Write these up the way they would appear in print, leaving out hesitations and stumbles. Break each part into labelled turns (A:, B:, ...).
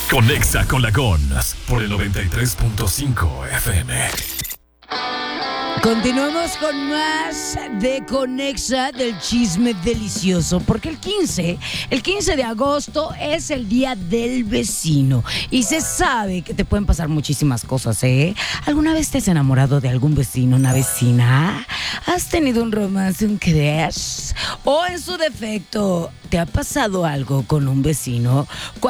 A: Conexa con la Gons por el 93.5 FM.
B: Continuamos con más de Conexa del chisme delicioso, porque el 15 de agosto es el día del vecino y se sabe que te pueden pasar muchísimas cosas, ¿eh? ¿Alguna vez te has enamorado de algún vecino, una vecina? ¿Has tenido un romance, un crush? O en su defecto, ¿te ha pasado algo con un vecino?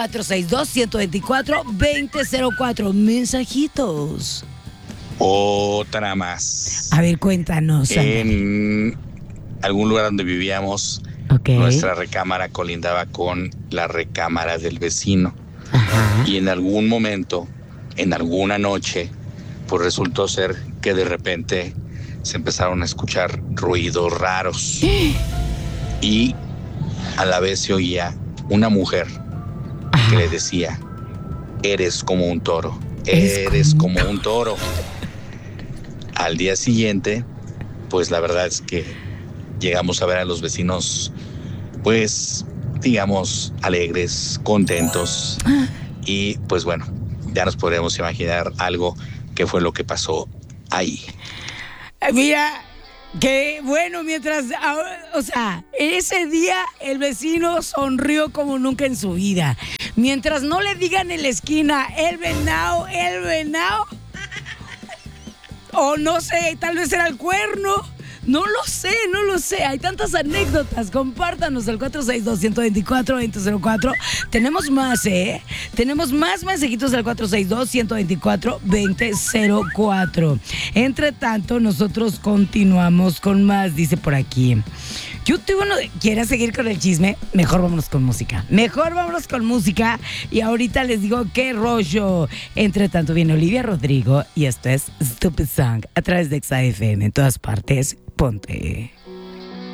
B: 462-124-2004, mensajitos.
C: Otra más.
B: A ver, cuéntanos.
C: En algún lugar donde vivíamos,
B: Okay.
C: Nuestra recámara colindaba con la recámara del vecino.
B: Ajá.
C: Y en algún momento, en alguna noche, pues resultó ser que de repente se empezaron a escuchar ruidos raros. Y a la vez se oía una mujer que le decía: eres como un toro, eres como un toro. Al día siguiente, pues la verdad es que llegamos a ver a los vecinos, pues, digamos, alegres, contentos. Y pues bueno, ya nos podríamos imaginar algo que fue lo que pasó ahí.
B: Mira, que bueno, o sea, ese día el vecino sonrió como nunca en su vida. Mientras no le digan en la esquina, el venado, o no sé, tal vez era el cuerno. No lo sé. Hay tantas anécdotas. Compártanos al 462-124-2004. Tenemos más, ¿eh? Tenemos más mensajitos al 462-124-2004. Entre tanto, nosotros continuamos con más, dice por aquí. ¿Quieres seguir con el chisme? Mejor vámonos con música. Y ahorita les digo qué rollo. Entre tanto, viene Olivia Rodrigo y esto es Stupid Song a través de XFM. En todas partes, ponte.